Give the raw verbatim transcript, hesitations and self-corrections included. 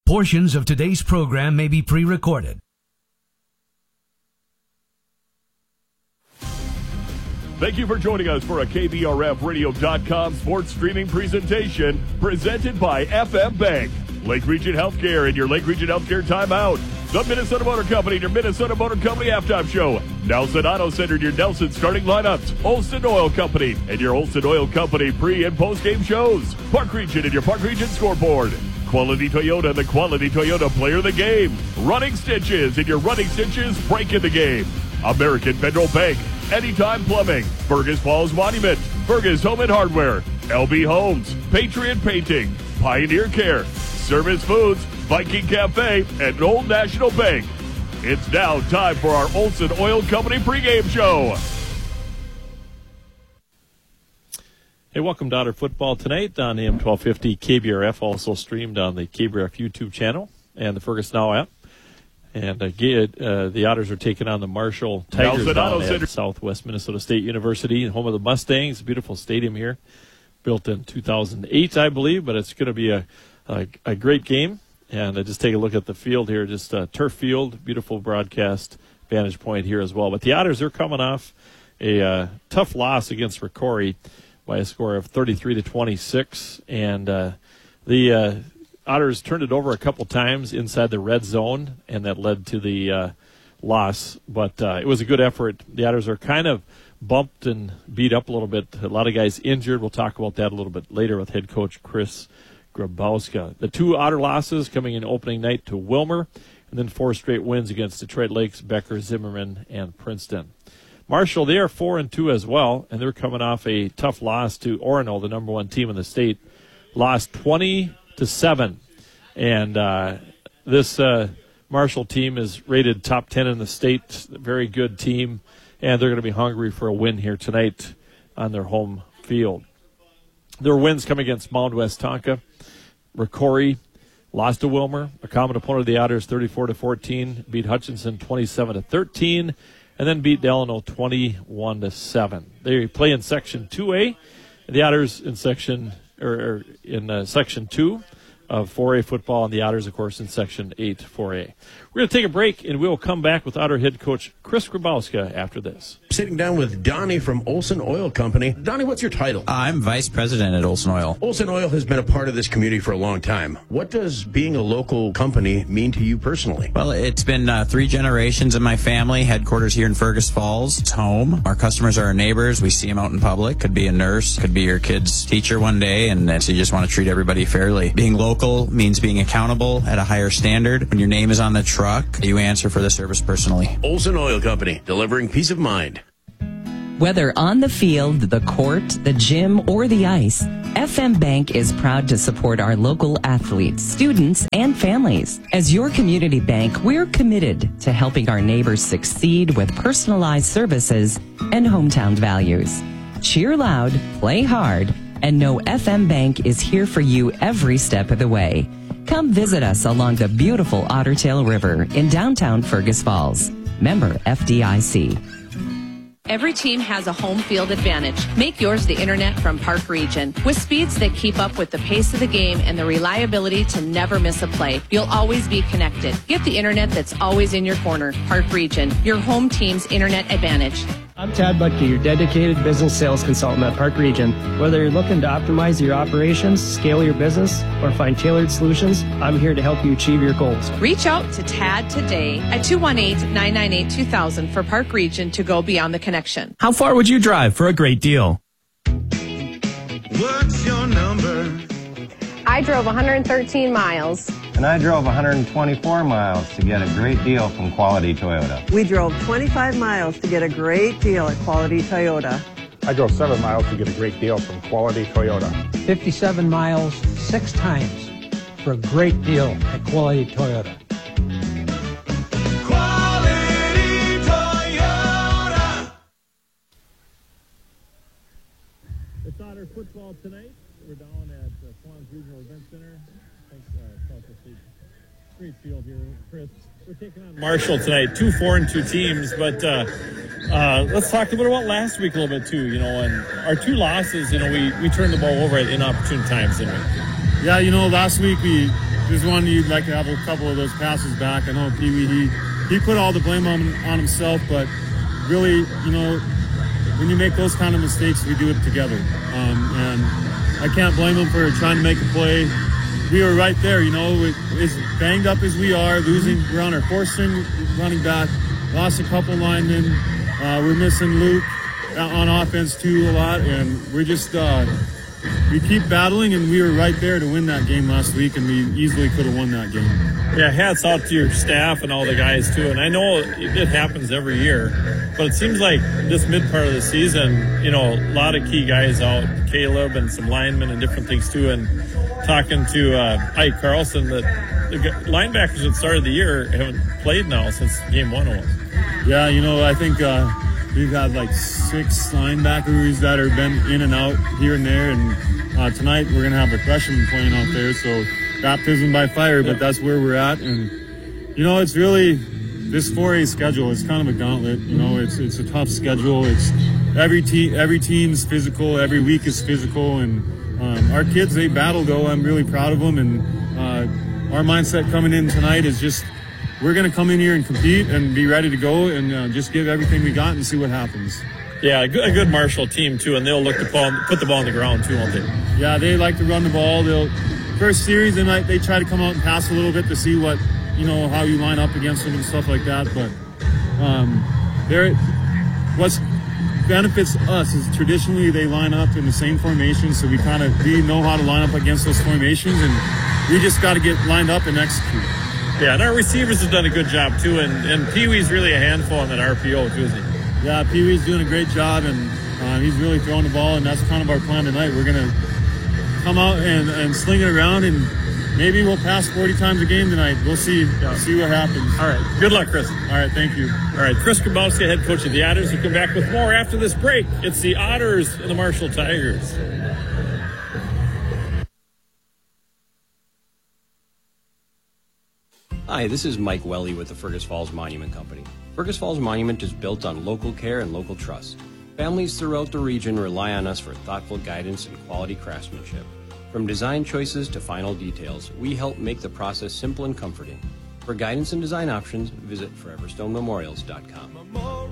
Portions of today's program may be pre-recorded. Thank you for joining us for a K B R F radio dot com sports streaming presentation presented by F M Bank. Lake Region Healthcare and your Lake Region Healthcare timeout. The Minnesota Motor Company and your Minnesota Motor Company halftime show. Nelson Auto Center and your Nelson starting lineups. Olson Oil Company and your Olson Oil Company pre- and post-game shows. Park Region and your Park Region scoreboard. Quality Toyota and the Quality Toyota player of the game. Running Stitches and your Running Stitches break in the game. American Federal Bank. Anytime Plumbing. Fergus Falls Monument. Fergus Home and Hardware. L B Homes. Patriot Painting. Pioneer Care. Service Foods. Viking Cafe, and Old National Bank. It's now time for our Olson Oil Company pregame show. Hey, welcome to Otter Football tonight on A M twelve fifty K B R F, also streamed on the K B R F YouTube channel and the Fergus Now app. And uh, uh, the Otters are taking on the Marshall Tigers down at Southwest Minnesota State University, home of the Mustangs. Beautiful stadium here, built in two thousand eight, I believe, but it's going to be a, a, a great game. And uh, just take a look at the field here, just uh, turf field, beautiful broadcast vantage point here as well. But the Otters are coming off a uh, tough loss against Ricori by a score of thirty-three to twenty-six, and uh, the uh, Otters turned it over a couple times inside the red zone, and that led to the uh, loss. But uh, it was a good effort. The Otters are kind of bumped and beat up a little bit. A lot of guys injured. We'll talk about that a little bit later with head coach Chris Grabowska. The two Otter losses coming in opening night to Wilmer, and then four straight wins against Detroit Lakes, Becker, Zimmerman, and Princeton. Marshall, they are four and two as well, and they're coming off a tough loss to Orono, the number one team in the state. Lost twenty to seven, and uh, this uh, Marshall team is rated top ten in the state. Very good team, and they're going to be hungry for a win here tonight on their home field. Their wins come against Mound West Tonka, Ricori, lost to Wilmer, a common opponent of the Otters, thirty-four to fourteen, beat Hutchinson twenty-seven to thirteen, and then beat Delano twenty-one to seven. They play in Section two A. The Otters in Section or, or in uh, Section two of four A football, and the Otters, of course, in Section eight four A. We're going to take a break, and we'll come back with Otter head coach Chris Grabowska after this. Sitting down with Donnie from Olson Oil Company. Donnie, what's your title? Uh, I'm vice president at Olson Oil. Olson Oil has been a part of this community for a long time. What does being a local company mean to you personally? Well, it's been uh, three generations in my family. Headquarters here in Fergus Falls. It's home. Our customers are our neighbors. We see them out in public. Could be a nurse. Could be your kid's teacher one day. And so you just want to treat everybody fairly. Being local means being accountable at a higher standard. When your name is on the truck, you answer for the service personally. Olson Oil Company, delivering peace of mind. Whether on the field, the court, the gym, or the ice, F M Bank is proud to support our local athletes, students, and families. As your community bank, we're committed to helping our neighbors succeed with personalized services and hometown values. Cheer loud, play hard, and know F M Bank is here for you every step of the way. Come visit us along the beautiful Ottertail River in downtown Fergus Falls. Member F D I C. Every team has a home field advantage. Make yours the internet from Park Region. With speeds that keep up with the pace of the game and the reliability to never miss a play, you'll always be connected. Get the internet that's always in your corner. Park Region, your home team's internet advantage. I'm Tad Butke, your dedicated business sales consultant at Park Region. Whether you're looking to optimize your operations, scale your business, or find tailored solutions, I'm here to help you achieve your goals. Reach out to Tad today at two one eight, nine nine eight, two thousand for Park Region to go beyond the connection. How far would you drive for a great deal? What's your number? I drove one hundred thirteen miles. And I drove one hundred twenty-four miles to get a great deal from Quality Toyota. We drove twenty-five miles to get a great deal at Quality Toyota. I drove seven miles to get a great deal from Quality Toyota. fifty-seven miles, six times for a great deal at Quality Toyota. Quality Toyota! It's Otter football tonight. We're down at the Swans Regional Event Center. Thanks, uh, South State Street Field here, Chris. We're taking on Marshall tonight. Two four and two teams, but uh, uh, let's talk a little about last week a little bit too. You know, and our two losses. You know, we, we turned the ball over at inopportune times, didn't we? Yeah, you know, last week we just one you'd like to have a couple of those passes back. I know Pee Wee, he, he put all the blame on, on himself, but really, you know, when you make those kind of mistakes, we do it together. Um, and I can't blame him for trying to make a play. We were right there, you know, as banged up as we are, losing, we're on our fourth string running back, lost a couple linemen, uh, we're missing Luke on offense too a lot, and we're just, uh, we keep battling, and we were right there to win that game last week, and we easily could have won that game. Yeah, hats off to your staff and all the guys too, and I know it happens every year, but it seems like this mid part of the season, you know, a lot of key guys out, Caleb and some linemen and different things too, and talking to uh, Ike Carlson, that the linebackers that started the year haven't played now since game one almost. Yeah, you know, I think uh, we've had like six linebackers that have been in and out here and there, and uh, tonight we're going to have a freshman playing out there, so baptism by fire, but that's where we're at. And, you know, it's really this four A schedule. It's kind of a gauntlet. You know, it's it's a tough schedule. It's every team, every team's physical. Every week is physical, and Um, our kids, they battle, though. I'm really proud of them, and uh, our mindset coming in tonight is just we're going to come in here and compete and be ready to go and uh, just give everything we got and see what happens. Yeah, a good, a good Marshall team, too, and they'll look to ball, put the ball on the ground, too, won't they? Yeah, they like to run the ball. They'll First series, they might they try to come out and pass a little bit to see what, you know, how you line up against them and stuff like that, but um, they're what's benefits us is traditionally they line up in the same formation, so we kind of we know how to line up against those formations, and we just got to get lined up and execute. Yeah, and our receivers have done a good job too, and, and Pee Wee's really a handful on that R P O too, isn't he? Yeah, Pee Wee's doing a great job, and uh, he's really throwing the ball, and that's kind of our plan tonight. We're gonna come out and, and sling it around, and maybe we'll pass forty times a game tonight. We'll see. Yeah. See what happens. All right. Good luck, Chris. All right. Thank you. All right. Chris Grabowski, head coach of the Otters. We'll come back with more after this break. It's the Otters and the Marshall Tigers. Hi, this is Mike Welly with the Fergus Falls Monument Company. Fergus Falls Monument is built on local care and local trust. Families throughout the region rely on us for thoughtful guidance and quality craftsmanship. From design choices to final details, we help make the process simple and comforting. For guidance and design options, visit forever stone memorials dot com.